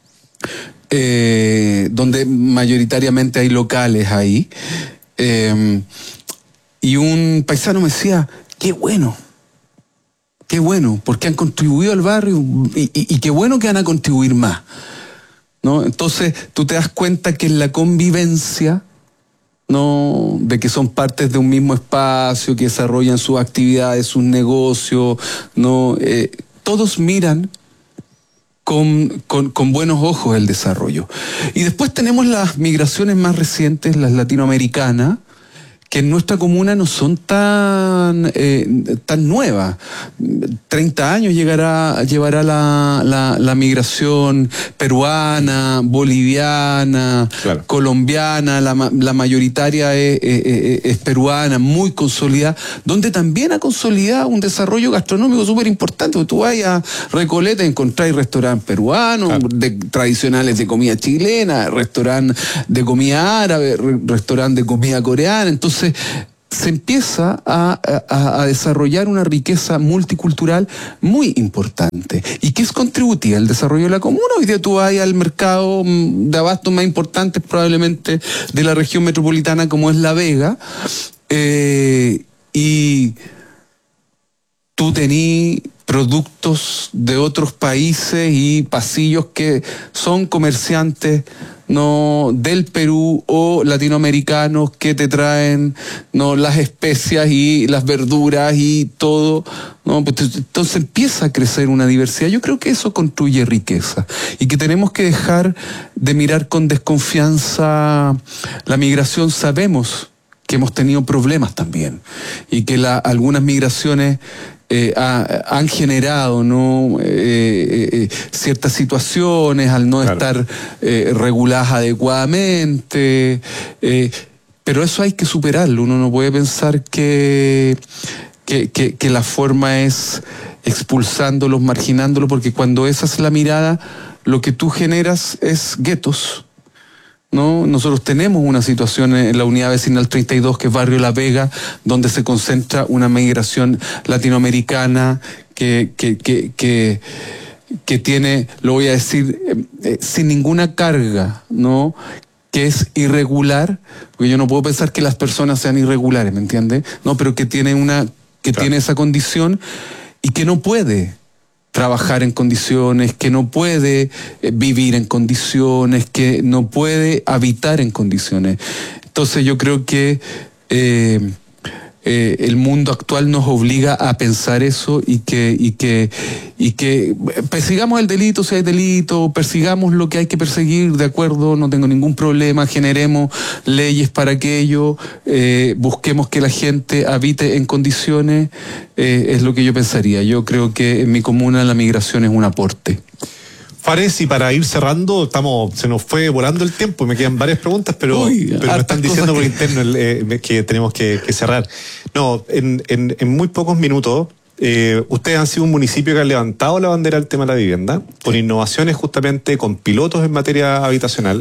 eh, donde mayoritariamente hay locales ahí. Eh, y un paisano me decía, qué bueno, qué bueno, porque han contribuido al barrio y, y, y qué bueno que van a contribuir más, ¿no? Entonces tú te das cuenta que en la convivencia, ¿no?, de que son partes de un mismo espacio, que desarrollan sus actividades, sus negocios, ¿no? Eh, todos miran con, con, con buenos ojos el desarrollo. Y después tenemos las migraciones más recientes, las latinoamericanas, que en nuestra comuna no son tan eh, tan nuevas. treinta años llegará, llevará la, la, la migración peruana, boliviana, claro, colombiana, la, la mayoritaria es, es, es peruana, muy consolidada, donde también ha consolidado un desarrollo gastronómico súper importante. Tú vas a Recoleta y encontráis restaurantes peruanos, claro, de, tradicionales de comida chilena, restaurantes de comida árabe, restaurantes de comida coreana. Entonces se empieza a, a, a desarrollar una riqueza multicultural muy importante y que es contributiva al desarrollo de la comuna. Hoy día tú vas al mercado de abastos más importantes probablemente de la región metropolitana, como es La Vega, eh, y tú tenés productos de otros países y pasillos que son comerciantes no del Perú o latinoamericanos que te traen no las especias y las verduras y todo, no, pues, entonces empieza a crecer una diversidad. Yo creo que eso construye riqueza y que tenemos que dejar de mirar con desconfianza la migración. Sabemos que hemos tenido problemas también y que la, algunas migraciones Eh, ha, han generado ¿no? eh, eh, ciertas situaciones al no claro. estar eh, reguladas adecuadamente, eh, pero eso hay que superarlo. Uno no puede pensar que, que, que, que la forma es expulsándolos, marginándolos, porque cuando esa es la mirada, lo que tú generas es guetos. ¿No? Nosotros tenemos una situación en la unidad vecinal treinta y dos, que es Barrio La Vega, donde se concentra una migración latinoamericana que, que, que, que, que tiene, lo voy a decir, eh, sin ninguna carga, ¿no? Que es irregular, porque yo no puedo pensar que las personas sean irregulares, ¿me entiendes? No, pero que tiene una, que claro. tiene esa condición y que no puede trabajar en condiciones, que no puede eh, vivir en condiciones, que no puede habitar en condiciones. Entonces yo creo que eh, eh, el mundo actual nos obliga a pensar eso y que, y que, y que persigamos el delito si hay delito, persigamos lo que hay que perseguir, de acuerdo, no tengo ningún problema, generemos leyes para aquello, eh, busquemos que la gente habite en condiciones, eh, es lo que yo pensaría. Yo creo que en mi comuna la migración es un aporte. Fares, y para ir cerrando, estamos, se nos fue volando el tiempo, me quedan varias preguntas, pero, Uy, pero me están diciendo por que... interno el, eh, que tenemos que, que cerrar. No, en, en, en muy pocos minutos, eh, ustedes han sido un municipio que ha levantado la bandera del tema de la vivienda, por innovaciones justamente, con pilotos en materia habitacional.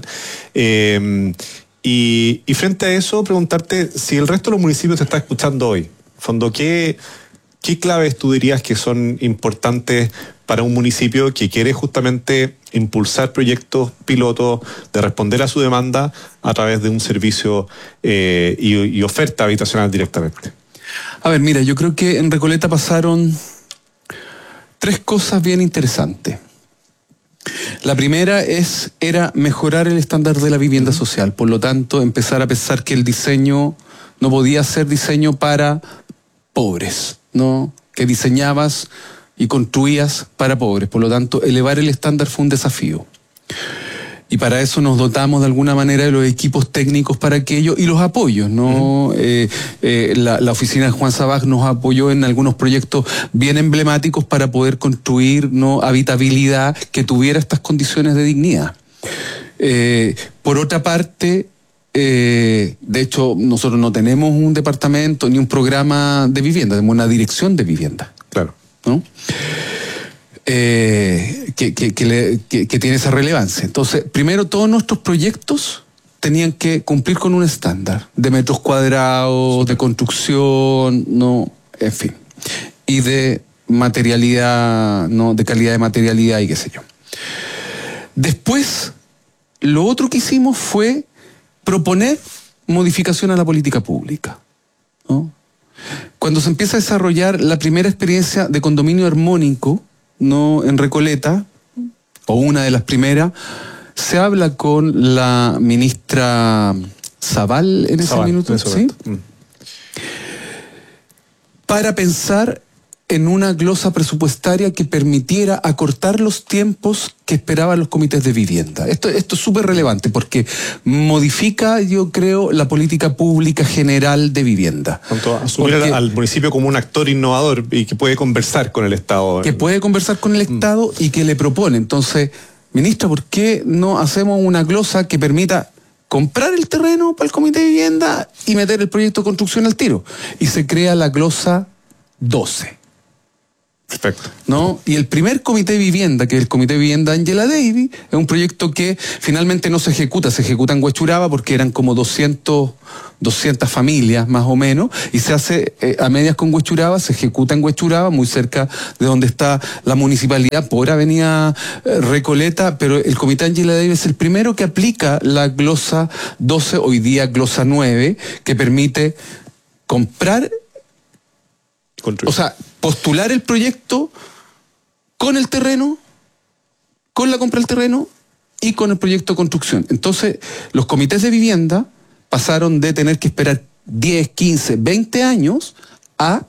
Eh, y, y frente a eso, preguntarte si el resto de los municipios te está escuchando hoy. Fondo, ¿qué, qué claves tú dirías que son importantes para un municipio que quiere justamente impulsar proyectos pilotos de responder a su demanda a través de un servicio eh, y, y oferta habitacional directamente? A ver, mira, yo creo que en Recoleta pasaron tres cosas bien interesantes. La primera es, era mejorar el estándar de la vivienda uh-huh. social, por lo tanto, empezar a pensar que el diseño no podía ser diseño para pobres, ¿no? Que diseñabas y construías para pobres. Por lo tanto, elevar el estándar fue un desafío. Y para eso nos dotamos de alguna manera de los equipos técnicos para aquello y los apoyos, ¿no? Uh-huh. eh, eh, la, la oficina de Juan Sabaj nos apoyó en algunos proyectos bien emblemáticos para poder construir, ¿no?, habitabilidad que tuviera estas condiciones de dignidad. Eh, por otra parte, eh, de hecho, nosotros no tenemos un departamento ni un programa de vivienda, tenemos una dirección de vivienda. Claro. ¿No? Eh, que, que, que, le, que, que tiene esa relevancia. Entonces, primero, todos nuestros proyectos tenían que cumplir con un estándar de metros cuadrados, de construcción, no, en fin, y de materialidad, no, de calidad de materialidad y qué sé yo. Después, lo otro que hicimos fue proponer modificación a la política pública, ¿no? Cuando se empieza a desarrollar la primera experiencia de condominio armónico, no en Recoleta, o una de las primeras, se habla con la ministra Zaval en ese Zaval, minuto, ¿sí? Mm. Para pensar en una glosa presupuestaria que permitiera acortar los tiempos que esperaban los comités de vivienda. Esto, esto es súper relevante porque modifica, yo creo, la política pública general de vivienda. Tanto asumir porque, al municipio como un actor innovador y que puede conversar con el Estado. Que puede conversar con el Estado mm. y que le propone. Entonces, ministra, ¿por qué no hacemos una glosa que permita comprar el terreno para el comité de vivienda y meter el proyecto de construcción al tiro? Y se crea la glosa doce. Perfecto. ¿No? Y el primer comité de vivienda, que es el comité de vivienda Angela Davis, es un proyecto que finalmente no se ejecuta, se ejecuta en Huechuraba porque eran como doscientas familias más o menos, y se hace eh, a medias con Huechuraba, se ejecuta en Huechuraba, muy cerca de donde está la municipalidad, por avenida eh, Recoleta, pero el comité Angela Davis es el primero que aplica la glosa doce, hoy día glosa nueve, que permite comprar, Construir. o sea, postular el proyecto con el terreno, con la compra del terreno y con el proyecto de construcción. Entonces, los comités de vivienda pasaron de tener que esperar diez, quince, veinte años a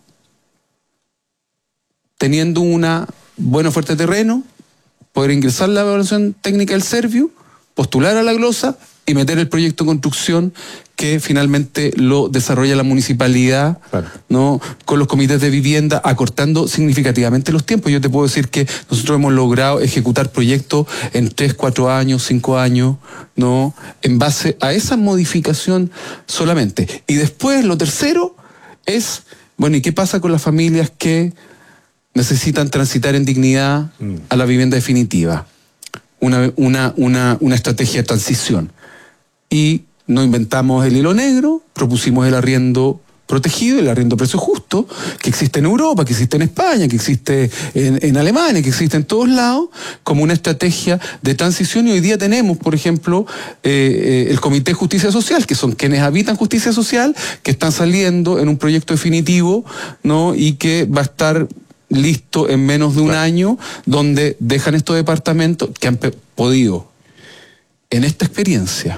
teniendo una buena oferta de terreno, poder ingresar la evaluación técnica del Serviu, postular a la glosa y meter el proyecto de construcción que finalmente lo desarrolla la municipalidad, claro, ¿no? Con los comités de vivienda, acortando significativamente los tiempos. Yo te puedo decir que nosotros hemos logrado ejecutar proyectos en tres, cuatro años, cinco años, ¿no? En base a esa modificación solamente. Y después, lo tercero es, bueno, ¿y qué pasa con las familias que necesitan transitar en dignidad a la vivienda definitiva? Una, una, una, una estrategia de transición. Y no inventamos el hilo negro, propusimos el arriendo protegido, el arriendo a precio justo, que existe en Europa, que existe en España, que existe en, en Alemania, que existe en todos lados, como una estrategia de transición. Y hoy día tenemos, por ejemplo, eh, eh, el Comité de Justicia Social, que son quienes habitan justicia social, que están saliendo en un proyecto definitivo, ¿no? Y que va a estar listo en menos de un año, donde dejan estos departamentos que han podido, en esta experiencia,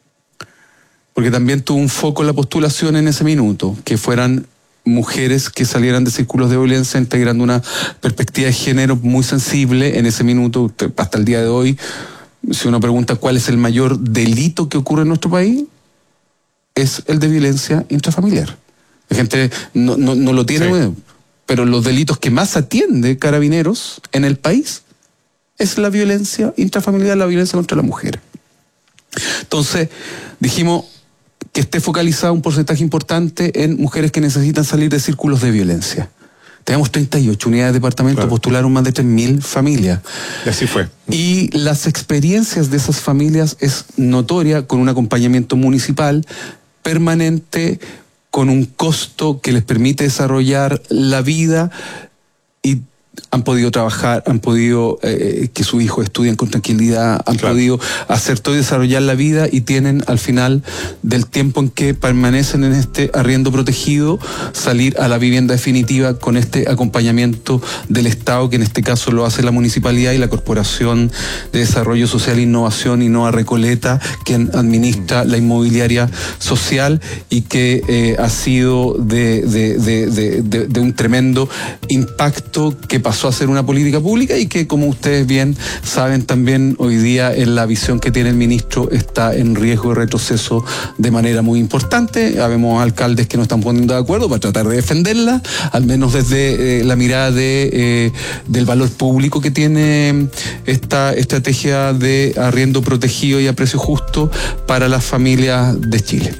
porque también tuvo un foco en la postulación en ese minuto, que fueran mujeres que salieran de círculos de violencia, integrando una perspectiva de género muy sensible en ese minuto. Hasta el día de hoy, si uno pregunta cuál es el mayor delito que ocurre en nuestro país, es el de violencia intrafamiliar. La gente no, no, no lo tiene, sí, pero los delitos que más atiende Carabineros en el país es la violencia intrafamiliar, la violencia contra la mujer. Entonces, dijimos que esté focalizado un porcentaje importante en mujeres que necesitan salir de círculos de violencia. Tenemos treinta y ocho unidades de departamento, claro, postularon más de tres mil familias. Y así fue. Y las experiencias de esas familias es notoria, con un acompañamiento municipal permanente, con un costo que les permite desarrollar la vida, y han podido trabajar, han podido eh, que sus hijos estudien con tranquilidad, han claro. podido hacer todo y desarrollar la vida, y tienen al final del tiempo en que permanecen en este arriendo protegido, salir a la vivienda definitiva con este acompañamiento del Estado, que en este caso lo hace la municipalidad y la Corporación de Desarrollo Social e Innovación Innova Recoleta, quien administra la inmobiliaria social, y que eh, ha sido de, de, de, de, de, de un tremendo impacto, que pasó a ser una política pública y que, como ustedes bien saben, también hoy día en la visión que tiene el ministro está en riesgo de retroceso de manera muy importante. Habemos alcaldes que no están poniendo de acuerdo para tratar de defenderla, al menos desde eh, la mirada de, eh, del valor público que tiene esta estrategia de arriendo protegido y a precio justo para las familias de Chile.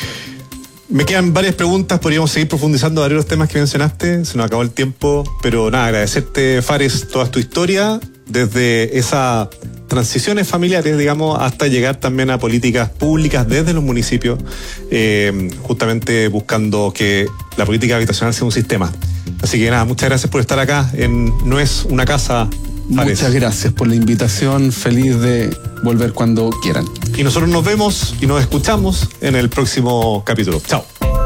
Me quedan varias preguntas, podríamos seguir profundizando varios temas que mencionaste, se nos acabó el tiempo, pero nada, agradecerte, Fares, toda tu historia, desde esas transiciones familiares, digamos, hasta llegar también a políticas públicas desde los municipios, eh, justamente buscando que la política habitacional sea un sistema. Así que nada, muchas gracias por estar acá en No es una casa, Fares. Muchas gracias por la invitación, feliz de volver cuando quieran. Y nosotros nos vemos y nos escuchamos en el próximo capítulo. Chao.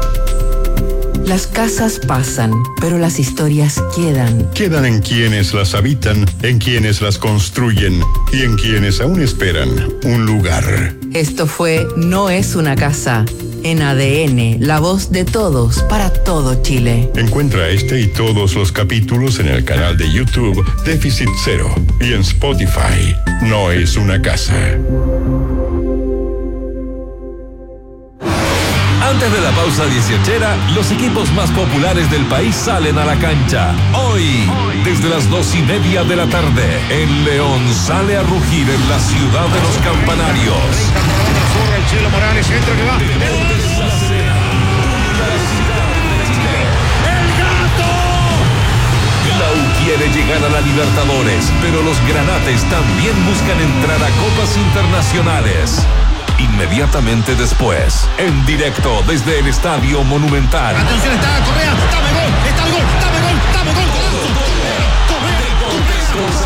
Las casas pasan, pero las historias quedan. Quedan en quienes las habitan, en quienes las construyen y en quienes aún esperan un lugar. Esto fue No es una casa. En A D N, la voz de todos para todo Chile. Encuentra este y todos los capítulos en el canal de YouTube Déficit Cero y en Spotify. No es una casa. Antes de la pausa dieciochera, los equipos más populares del país salen a la cancha. Hoy, desde las dos y media de la tarde, el León sale a rugir en la ciudad de los campanarios. El Chilo Morales, centro que va. ¡El gato! La U quiere llegar a la Libertadores, pero los granates también buscan entrar a copas internacionales. Inmediatamente después, en directo desde el Estadio Monumental. Atención, está Correa, dame gol, está el gol, dame gol, dame gol, golazo.